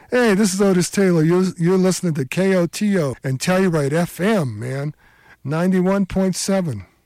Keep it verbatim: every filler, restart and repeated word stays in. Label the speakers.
Speaker 1: Hey, this is Otis Taylor. You're, you're listening to K O T O and Telluride F M, man. ninety-one point seven.